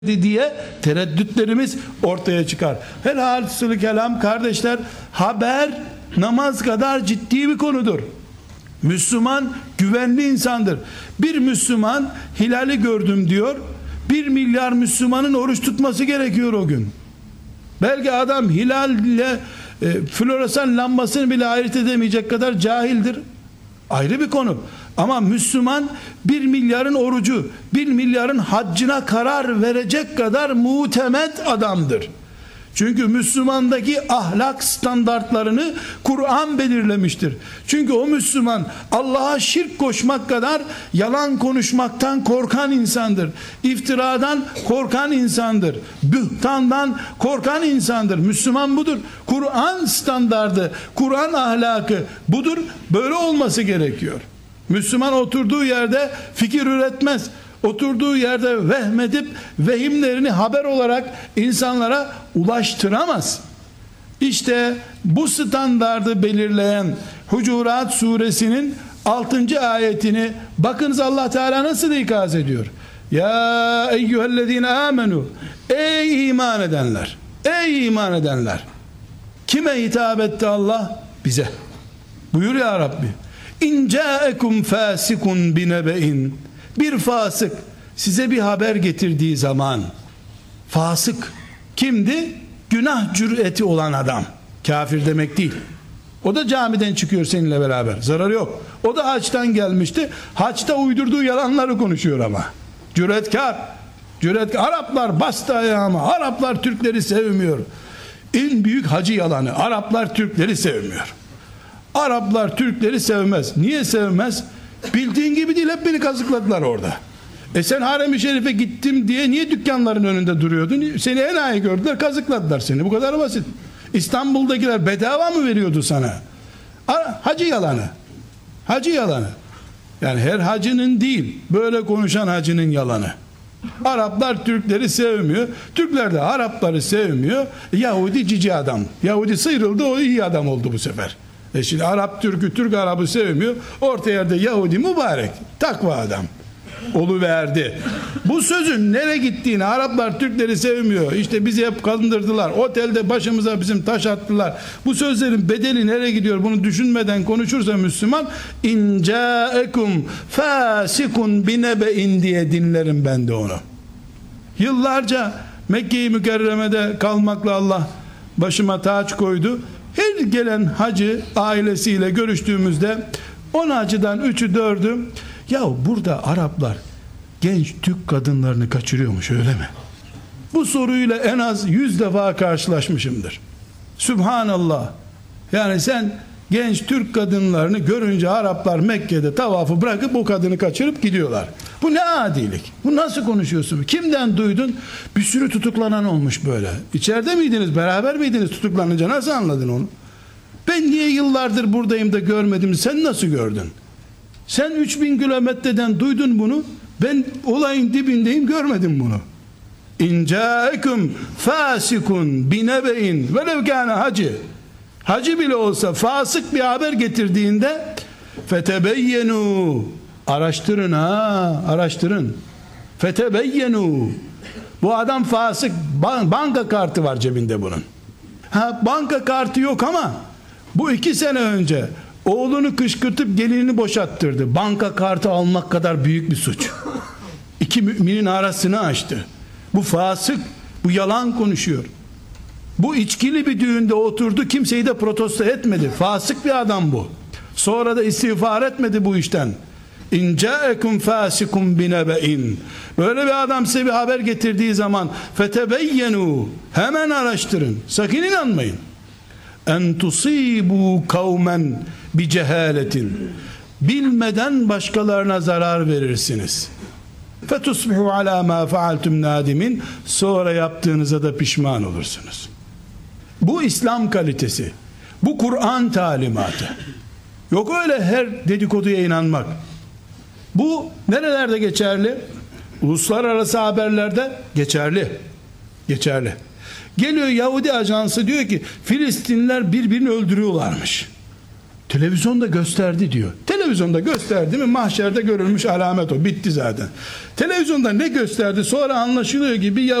diye tereddütlerimiz ortaya çıkar. Velhasılı kelam kardeşler, haber namaz kadar ciddi bir konudur. Müslüman güvenli insandır. Bir Müslüman hilali gördüm diyor. 1 milyar Müslümanın oruç tutması gerekiyor o gün. Belki adam hilalle floresan lambasını bile ayırt edemeyecek kadar cahildir. Ayrı bir konu. Ama Müslüman 1 milyarın orucu, 1 milyarın haccına karar verecek kadar mutemet adamdır. Çünkü Müslümandaki ahlak standartlarını Kur'an belirlemiştir. Çünkü o Müslüman Allah'a şirk koşmak kadar yalan konuşmaktan korkan insandır. İftiradan korkan insandır. Bühtandan korkan insandır. Müslüman budur. Kur'an standardı, Kur'an ahlakı budur. Böyle olması gerekiyor. Müslüman oturduğu yerde fikir üretmez. Oturduğu yerde vehmedip vehimlerini haber olarak insanlara ulaştıramaz. İşte bu standardı belirleyen Hucurat suresinin 6. ayetini bakınız Allah Teala nasıl ikaz ediyor. Ya eyyühellezine amenu, ey iman edenler, ey iman edenler. Kime hitap etti Allah? Bize. Buyur ya Rabbi. İn câekum fâsikun binebe'in, bir fasık size bir haber getirdiği zaman, fasık kimdi? Günah cüreti olan adam. Kafir demek değil. O da camiden çıkıyor seninle beraber. Zararı yok. O da haçtan gelmişti. Haçta uydurduğu yalanları konuşuyor ama. Cüretkar. Araplar bastı ayağıma. Araplar Türkleri sevmiyor. En büyük hacı yalanı. Araplar Türkleri sevmiyor. Araplar Türkleri sevmez. Niye sevmez? Bildiğin gibi değil, hep beni kazıkladılar orada. Sen Harem-i Şerif'e gittim diye niye dükkanların önünde duruyordun? Seni enayi gördüler, kazıkladılar seni. Bu kadar basit. İstanbul'dakiler bedava mı veriyordu sana? Hacı yalanı. Hacı yalanı. Yani her hacının değil, böyle konuşan hacının yalanı. Araplar Türkleri sevmiyor. Türkler de Arapları sevmiyor. Yahudi cici adam. Yahudi sıyrıldı, o iyi adam oldu bu sefer. Şimdi Arap Türk'ü, Türk Arap'ı sevmiyor. Orta yerde Yahudi mübarek, takva adam oluverdi. Bu sözün nereye gittiğini, Araplar Türkleri sevmiyor, İşte bizi hep kandırdılar, otelde başımıza bizim taş attılar, bu sözlerin bedeli nereye gidiyor, bunu düşünmeden konuşursa Müslüman, in câekum fâsikun binebe'in diye dinlerim ben de onu. Yıllarca Mekke-i Mükerreme'de kalmakla Allah başıma taç koydu. Her gelen hacı ailesiyle görüştüğümüzde 10 hacıdan 3'ü 4'ü ya burada Araplar genç Türk kadınlarını kaçırıyormuş, öyle mi? Bu soruyla en az 100 defa karşılaşmışımdır. Sübhanallah. Yani sen genç Türk kadınlarını görünce Araplar Mekke'de tavafı bırakıp o kadını kaçırıp gidiyorlar. Bu ne adilik? Bu nasıl konuşuyorsun? Kimden duydun? Bir sürü tutuklanan olmuş böyle. İçeride miydiniz? Beraber miydiniz tutuklanınca? Nasıl anladın onu? Ben niye yıllardır buradayım da görmedim? Sen nasıl gördün? Sen 3000 kilometreden duydun bunu. Ben olayın dibindeyim, görmedim bunu. İn câekum fâsikun binebe'in velev kâne hacı. Hacı bile olsa fasık bir haber getirdiğinde fetebeyyenu, araştırın, araştırın. Fetebeyyenu, bu adam fasık, banka kartı var cebinde bunun. Banka kartı yok ama bu 2 sene önce oğlunu kışkırtıp gelinini boşattırdı. Banka kartı almak kadar büyük bir suç. 2 müminin arasını açtı. Bu fasık, bu yalan konuşuyor. Bu içkili bir düğünde oturdu, kimseyi de protesto etmedi. Fasık bir adam bu. Sonra da istiğfar etmedi bu işten. İn câekum fâsikun binebe'in. Böyle bir adam size bir haber getirdiği zaman fetebeyyenu, hemen araştırın. Sakın inanmayın. En tusîbû kavmen bi cehâletin. Bilmeden başkalarına zarar verirsiniz. Fetusbihu alâ mâ fealtum nâdimin. Sonra yaptığınıza da pişman olursunuz. Bu İslam kalitesi. Bu Kur'an talimatı. Yok öyle her dedikoduya inanmak. Bu nerelerde geçerli? Uluslararası haberlerde geçerli. Geçerli. Geliyor Yahudi ajansı, diyor ki Filistinliler birbirini öldürüyorlarmış. Televizyonda gösterdi diyor. Televizyonda gösterdi mi mahşerde görülmüş alamet o. Bitti zaten. Televizyonda ne gösterdi sonra anlaşılıyor gibi ya